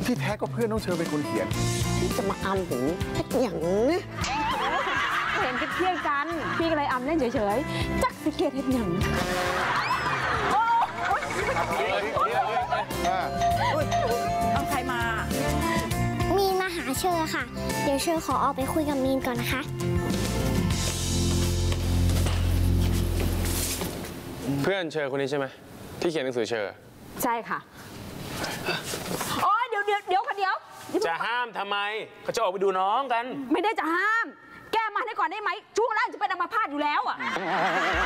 ที่แท้ก็เพื่อนน้องเชอเป็นคนเขียนที่จะมาอำผมอย่างนี้เห็นเที่ยงกันพี่ก็เลยอำเล่นเฉยๆจักสิเกตเห็นอย่างเอาใครมามีนมาหาเชอค่ะเดี๋ยวเชอขอออกไปคุยกับมีนก่อนนะคะเพื่อนเชอคนนี้ใช่ไหมที่เขียนหนังสือเชอใช่ค่ะโอ้ยเดี๋ยวค่ะจะห้ามทำไมเขาจะออกไปดูน้องกันไม่ได้จะห้ามแก้มาให้ก่อนได้ไหมช่วงล่างจะเป็นอัมพาตอยู่แล้วอ่ะ